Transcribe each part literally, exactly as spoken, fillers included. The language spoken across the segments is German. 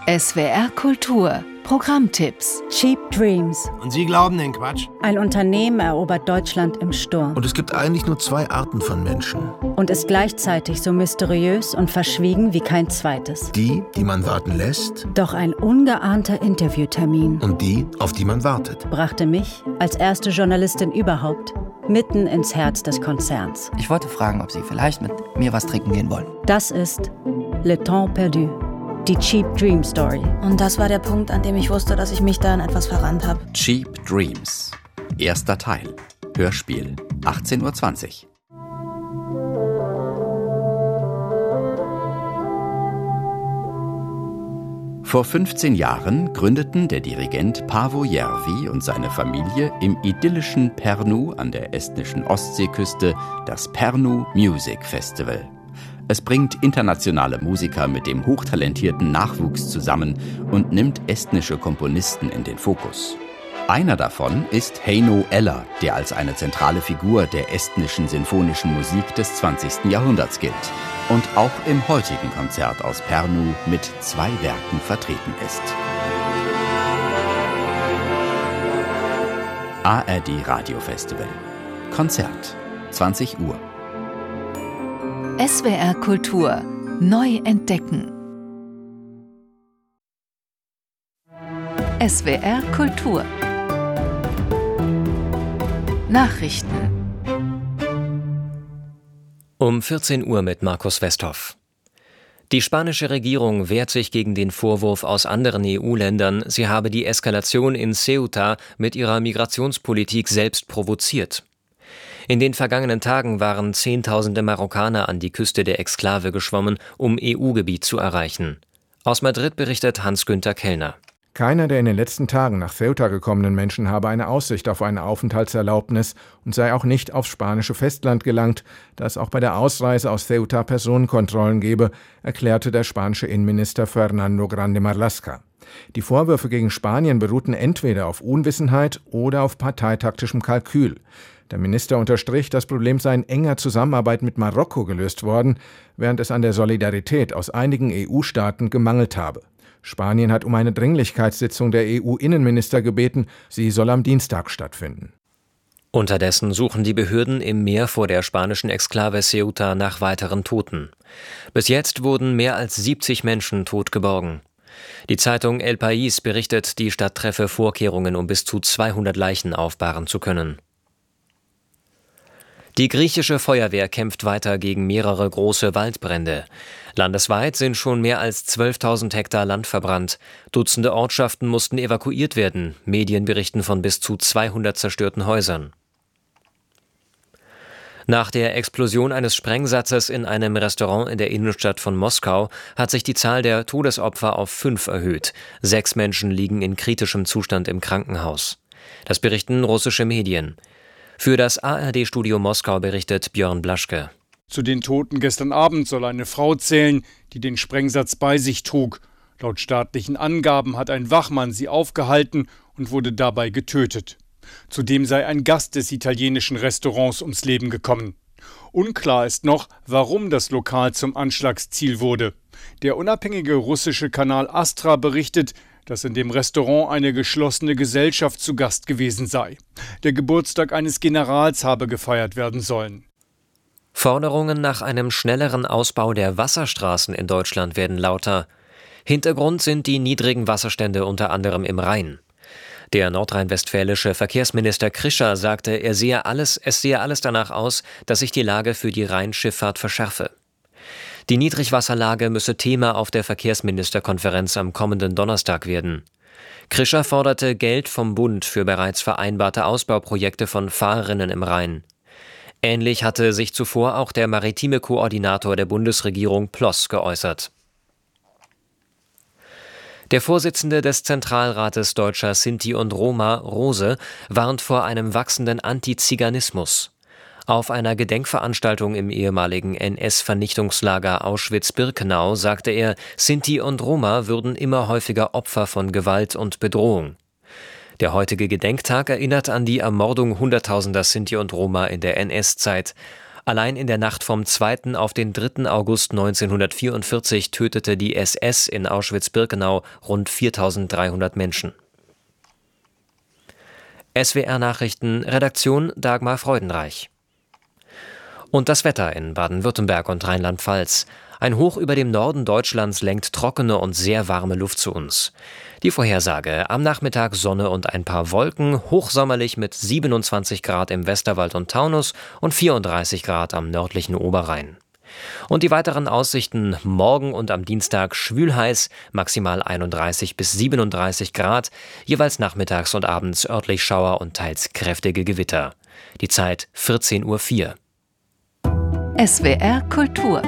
S W R Kultur Programmtipps. Cheap Dreams. Und Sie glauben den Quatsch? Ein Unternehmen erobert Deutschland im Sturm. Und es gibt eigentlich nur zwei Arten von Menschen. Und ist gleichzeitig so mysteriös und verschwiegen wie kein zweites. Die, die man warten lässt. Doch ein ungeahnter Interviewtermin. Und die, auf die man wartet. Brachte mich, als erste Journalistin überhaupt, mitten ins Herz des Konzerns. Ich wollte fragen, ob Sie vielleicht mit mir was trinken gehen wollen. Das ist Le Temps Perdu. Die Cheap Dream Story. Und das war der Punkt, an dem ich wusste, dass ich mich da in etwas verrannt habe. Cheap Dreams. Erster Teil. Hörspiel. achtzehn Uhr zwanzig. Vor fünfzehn Jahren gründeten der Dirigent Paavo Järvi und seine Familie im idyllischen Pärnu an der estnischen Ostseeküste das Pärnu Music Festival. Es bringt internationale Musiker mit dem hochtalentierten Nachwuchs zusammen und nimmt estnische Komponisten in den Fokus. Einer davon ist Heino Eller, der als eine zentrale Figur der estnischen sinfonischen Musik des zwanzigsten Jahrhunderts gilt und auch im heutigen Konzert aus Pärnu mit zwei Werken vertreten ist. A R D Radiofestival. Konzert. zwanzig Uhr. S W R Kultur neu entdecken. S W R Kultur Nachrichten um vierzehn Uhr mit Markus Westhoff. Die spanische Regierung wehrt sich gegen den Vorwurf aus anderen E U-Ländern, sie habe die Eskalation in Ceuta mit ihrer Migrationspolitik selbst provoziert. In den vergangenen Tagen waren Zehntausende Marokkaner an die Küste der Exklave geschwommen, um E U-Gebiet zu erreichen. Aus Madrid berichtet Hans-Günther Kellner. Keiner der in den letzten Tagen nach Ceuta gekommenen Menschen habe eine Aussicht auf eine Aufenthaltserlaubnis und sei auch nicht aufs spanische Festland gelangt, da es auch bei der Ausreise aus Ceuta Personenkontrollen gebe, erklärte der spanische Innenminister Fernando Grande Marlaska. Die Vorwürfe gegen Spanien beruhten entweder auf Unwissenheit oder auf parteitaktischem Kalkül. Der Minister unterstrich, das Problem sei in enger Zusammenarbeit mit Marokko gelöst worden, während es an der Solidarität aus einigen E U-Staaten gemangelt habe. Spanien hat um eine Dringlichkeitssitzung der E U-Innenminister gebeten, sie soll am Dienstag stattfinden. Unterdessen suchen die Behörden im Meer vor der spanischen Exklave Ceuta nach weiteren Toten. Bis jetzt wurden mehr als siebzig Menschen tot geborgen. Die Zeitung El País berichtet, die Stadt treffe Vorkehrungen, um bis zu zweihundert Leichen aufbahren zu können. Die griechische Feuerwehr kämpft weiter gegen mehrere große Waldbrände. Landesweit sind schon mehr als zwölftausend Hektar Land verbrannt. Dutzende Ortschaften mussten evakuiert werden. Medien berichten von bis zu zweihundert zerstörten Häusern. Nach der Explosion eines Sprengsatzes in einem Restaurant in der Innenstadt von Moskau hat sich die Zahl der Todesopfer auf fünf erhöht. Sechs Menschen liegen in kritischem Zustand im Krankenhaus. Das berichten russische Medien. Für das A R D-Studio Moskau berichtet Björn Blaschke. Zu den Toten gestern Abend soll eine Frau zählen, die den Sprengsatz bei sich trug. Laut staatlichen Angaben hat ein Wachmann sie aufgehalten und wurde dabei getötet. Zudem sei ein Gast des italienischen Restaurants ums Leben gekommen. Unklar ist noch, warum das Lokal zum Anschlagsziel wurde. Der unabhängige russische Kanal Astra berichtet, dass in dem Restaurant eine geschlossene Gesellschaft zu Gast gewesen sei. Der Geburtstag eines Generals habe gefeiert werden sollen. Forderungen nach einem schnelleren Ausbau der Wasserstraßen in Deutschland werden lauter. Hintergrund sind die niedrigen Wasserstände unter anderem im Rhein. Der nordrhein-westfälische Verkehrsminister Krischer sagte, er sehe alles, es sehe alles danach aus, dass sich die Lage für die Rheinschifffahrt verschärfe. Die Niedrigwasserlage müsse Thema auf der Verkehrsministerkonferenz am kommenden Donnerstag werden. Krischer forderte Geld vom Bund für bereits vereinbarte Ausbauprojekte von Fahrrinnen im Rhein. Ähnlich hatte sich zuvor auch der maritime Koordinator der Bundesregierung Ploss geäußert. Der Vorsitzende des Zentralrates deutscher Sinti und Roma, Rose, warnt vor einem wachsenden Antiziganismus. Auf einer Gedenkveranstaltung im ehemaligen N S-Vernichtungslager Auschwitz-Birkenau sagte er, Sinti und Roma würden immer häufiger Opfer von Gewalt und Bedrohung. Der heutige Gedenktag erinnert an die Ermordung hunderttausender Sinti und Roma in der N S-Zeit. Allein in der Nacht vom zweiten auf den dritten August neunzehnhundertvierundvierzig tötete die S S in Auschwitz-Birkenau rund viertausenddreihundert Menschen. S W R-Nachrichten, Redaktion Dagmar Freudenreich. Und das Wetter in Baden-Württemberg und Rheinland-Pfalz. Ein Hoch über dem Norden Deutschlands lenkt trockene und sehr warme Luft zu uns. Die Vorhersage: am Nachmittag Sonne und ein paar Wolken, hochsommerlich mit siebenundzwanzig Grad im Westerwald und Taunus und vierunddreißig Grad am nördlichen Oberrhein. Und die weiteren Aussichten: morgen und am Dienstag schwül-heiß, maximal einunddreißig bis siebenunddreißig Grad, jeweils nachmittags und abends örtlich Schauer und teils kräftige Gewitter. Die Zeit vierzehn Uhr vier. S W R Kultur.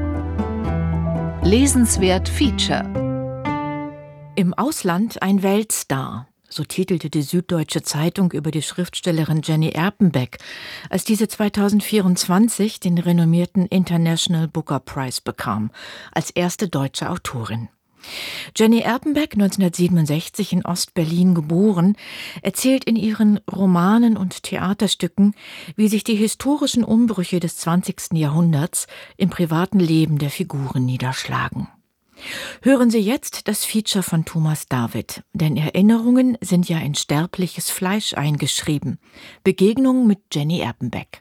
Lesenswert Feature. Im Ausland ein Weltstar. So titelte die Süddeutsche Zeitung über die Schriftstellerin Jenny Erpenbeck, als diese zweitausendvierundzwanzig den renommierten International Booker Prize bekam, als erste deutsche Autorin. Jenny Erpenbeck, neunzehnhundertsiebenundsechzig in Ost-Berlin geboren, erzählt in ihren Romanen und Theaterstücken, wie sich die historischen Umbrüche des zwanzigsten Jahrhunderts im privaten Leben der Figuren niederschlagen. Hören Sie jetzt das Feature von Thomas David, denn Erinnerungen sind ja in sterbliches Fleisch eingeschrieben. Begegnung mit Jenny Erpenbeck.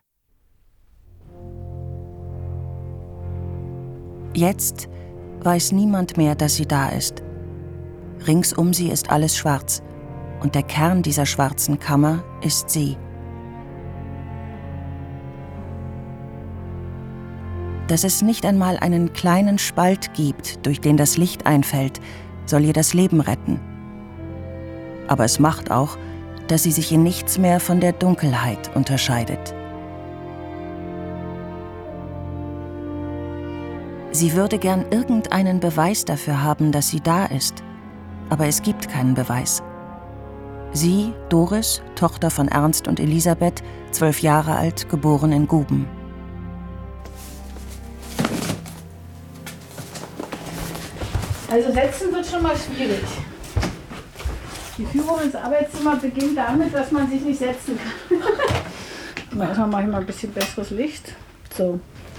Jetzt weiß niemand mehr, dass sie da ist. Rings um sie ist alles schwarz, und der Kern dieser schwarzen Kammer ist sie. Dass es nicht einmal einen kleinen Spalt gibt, durch den das Licht einfällt, soll ihr das Leben retten. Aber es macht auch, dass sie sich in nichts mehr von der Dunkelheit unterscheidet. Sie würde gern irgendeinen Beweis dafür haben, dass sie da ist. Aber es gibt keinen Beweis. Sie, Doris, Tochter von Ernst und Elisabeth, zwölf Jahre alt, geboren in Guben. Also setzen wird schon mal schwierig. Die Führung ins Arbeitszimmer beginnt damit, dass man sich nicht setzen kann. Erstmal mache ich mal ein bisschen besseres Licht. So.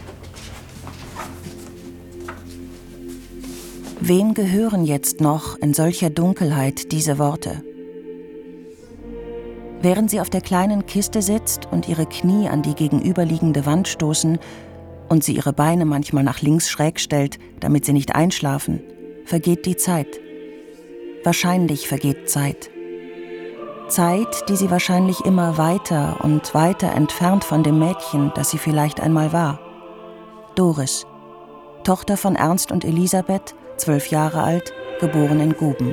Wem gehören jetzt noch in solcher Dunkelheit diese Worte? Während sie auf der kleinen Kiste sitzt und ihre Knie an die gegenüberliegende Wand stoßen und sie ihre Beine manchmal nach links schräg stellt, damit sie nicht einschlafen, vergeht die Zeit. Wahrscheinlich vergeht Zeit. Zeit, die sie wahrscheinlich immer weiter und weiter entfernt von dem Mädchen, das sie vielleicht einmal war. Doris, Tochter von Ernst und Elisabeth, zwölf Jahre alt, geboren in Guben.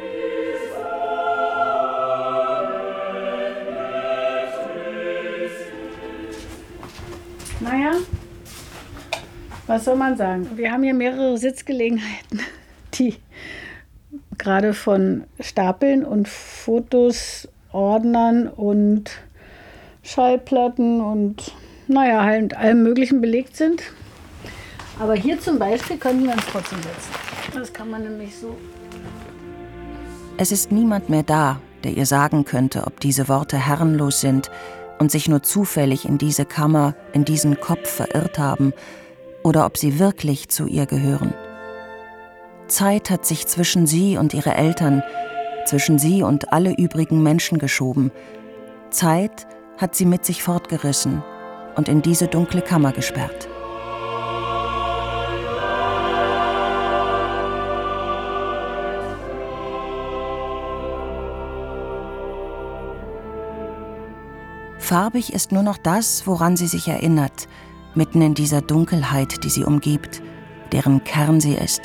Naja, was soll man sagen? Wir haben hier mehrere Sitzgelegenheiten, die gerade von Stapeln und Fotos, Ordnern und Schallplatten und naja, halt allem Möglichen belegt sind. Aber hier zum Beispiel könnten wir uns trotzdem setzen. Das kann man nämlich so. Es ist niemand mehr da, der ihr sagen könnte, ob diese Worte herrenlos sind und sich nur zufällig in diese Kammer, in diesen Kopf verirrt haben, oder ob sie wirklich zu ihr gehören. Zeit hat sich zwischen sie und ihre Eltern, zwischen sie und alle übrigen Menschen geschoben. Zeit hat sie mit sich fortgerissen und in diese dunkle Kammer gesperrt. Farbig ist nur noch das, woran sie sich erinnert, mitten in dieser Dunkelheit, die sie umgibt, deren Kern sie ist.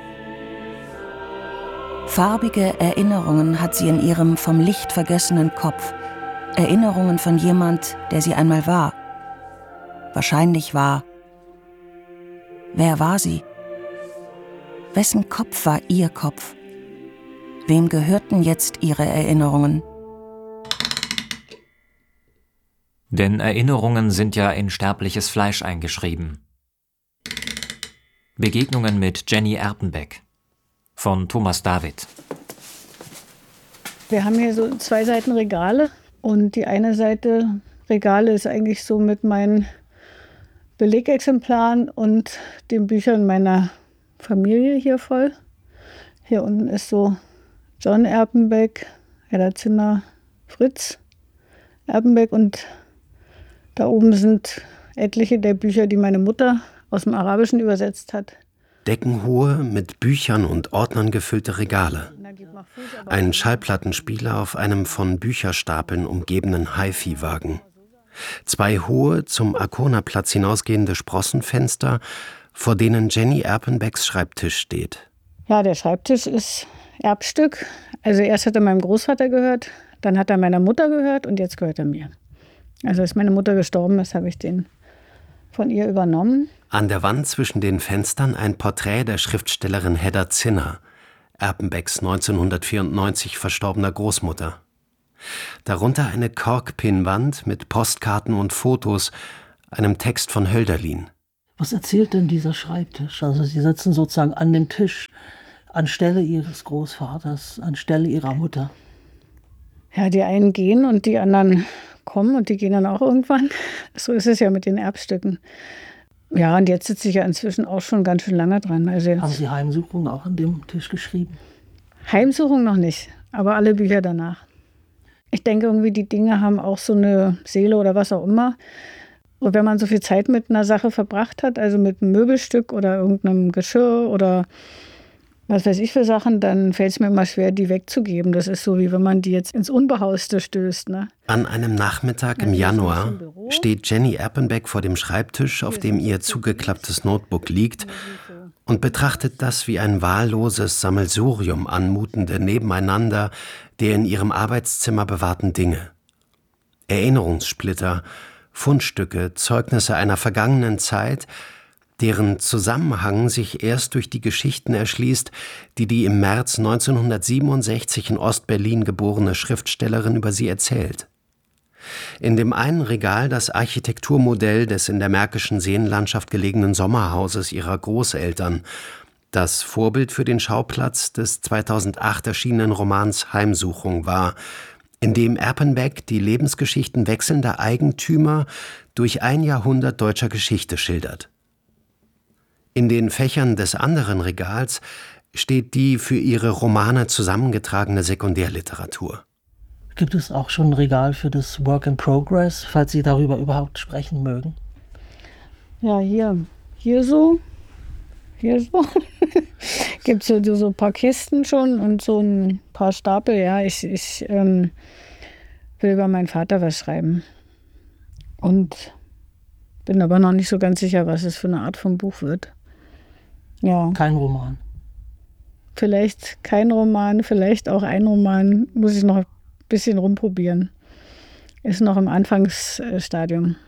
Farbige Erinnerungen hat sie in ihrem vom Licht vergessenen Kopf, Erinnerungen von jemand, der sie einmal war. Wahrscheinlich war. Wer war sie? Wessen Kopf war ihr Kopf? Wem gehörten jetzt ihre Erinnerungen? Denn Erinnerungen sind ja in sterbliches Fleisch eingeschrieben. Begegnungen mit Jenny Erpenbeck von Thomas David. Wir haben hier so zwei Seiten Regale und die eine Seite Regale ist eigentlich so mit meinen Belegexemplaren und den Büchern meiner Familie hier voll. Hier unten ist so John Erpenbeck, Hedda Zinner, Fritz Erpenbeck und da oben sind etliche der Bücher, die meine Mutter aus dem Arabischen übersetzt hat. Deckenhohe, mit Büchern und Ordnern gefüllte Regale. Ein Schallplattenspieler auf einem von Bücherstapeln umgebenen Hi-Fi-Wagen. Zwei hohe, zum Arkona-Platz hinausgehende Sprossenfenster, vor denen Jenny Erpenbecks Schreibtisch steht. Ja, der Schreibtisch ist Erbstück. Also erst hat er meinem Großvater gehört, dann hat er meiner Mutter gehört und jetzt gehört er mir. Also als meine Mutter gestorben ist, habe ich den von ihr übernommen. An der Wand zwischen den Fenstern ein Porträt der Schriftstellerin Hedda Zinner, Erpenbecks neunzehnhundertvierundneunzig verstorbener Großmutter. Darunter eine Korkpinwand mit Postkarten und Fotos, einem Text von Hölderlin. Was erzählt denn dieser Schreibtisch? Also Sie sitzen sozusagen an dem Tisch, anstelle Ihres Großvaters, anstelle Ihrer Mutter. Ja, die einen gehen und die anderen kommen und die gehen dann auch irgendwann. So ist es ja mit den Erbstücken. Ja, und jetzt sitze ich ja inzwischen auch schon ganz schön lange dran. Also jetzt haben Sie Heimsuchung auch an dem Tisch geschrieben? Heimsuchung noch nicht, aber alle Bücher danach. Ich denke irgendwie, die Dinge haben auch so eine Seele oder was auch immer. Und wenn man so viel Zeit mit einer Sache verbracht hat, also mit einem Möbelstück oder irgendeinem Geschirr oder was weiß ich für Sachen, dann fällt es mir immer schwer, die wegzugeben. Das ist so, wie wenn man die jetzt ins Unbehauste stößt. Ne? An einem Nachmittag im Januar steht Jenny Erpenbeck vor dem Schreibtisch, auf dem ihr zugeklapptes Notebook liegt, und betrachtet das wie ein wahlloses Sammelsurium anmutende Nebeneinander der in ihrem Arbeitszimmer bewahrten Dinge. Erinnerungssplitter, Fundstücke, Zeugnisse einer vergangenen Zeit, deren Zusammenhang sich erst durch die Geschichten erschließt, die die im März neunzehnhundertsiebenundsechzig in Ostberlin geborene Schriftstellerin über sie erzählt. In dem einen Regal das Architekturmodell des in der märkischen Seenlandschaft gelegenen Sommerhauses ihrer Großeltern, das Vorbild für den Schauplatz des zweitausendacht erschienenen Romans Heimsuchung war, in dem Erpenbeck die Lebensgeschichten wechselnder Eigentümer durch ein Jahrhundert deutscher Geschichte schildert. In den Fächern des anderen Regals steht die für ihre Romane zusammengetragene Sekundärliteratur. Gibt es auch schon ein Regal für das Work in Progress, falls Sie darüber überhaupt sprechen mögen? Ja, hier, hier so, hier so. Gibt es so, so ein paar Kisten schon und so ein paar Stapel. Ja, ich, ich ähm, will über meinen Vater was schreiben. Und bin aber noch nicht so ganz sicher, was es für eine Art von Buch wird. Ja. Kein Roman. Vielleicht kein Roman, vielleicht auch ein Roman. Muss ich noch ein bisschen rumprobieren. Ist noch im Anfangsstadium.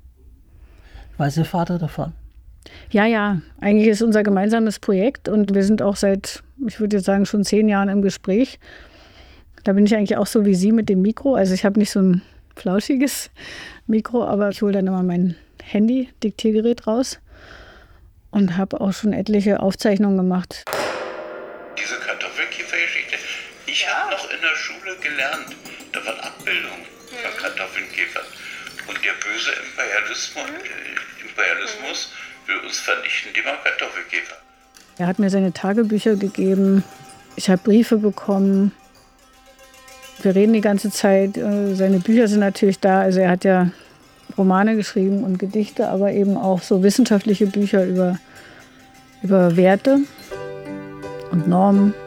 Weiß Ihr Vater davon? Ja, ja. Eigentlich ist unser gemeinsames Projekt und wir sind auch seit, ich würde jetzt sagen, schon zehn Jahren im Gespräch. Da bin ich eigentlich auch so wie Sie mit dem Mikro. Also ich habe nicht so ein flauschiges Mikro, aber ich hole dann immer mein Handy, Diktiergerät raus und habe auch schon etliche Aufzeichnungen gemacht. Diese Kartoffelkäfergeschichte. Ich ja. habe noch in der Schule gelernt, da waren Abbildungen mhm. von Kartoffelkäfern. Und der böse Imperialismus, mhm. Imperialismus will uns vernichten, die waren Kartoffelkäfer. Er hat mir seine Tagebücher gegeben. Ich habe Briefe bekommen. Wir reden die ganze Zeit. Seine Bücher sind natürlich da. Also er hat ja Romane geschrieben und Gedichte, aber eben auch so wissenschaftliche Bücher über, über Werte und Normen.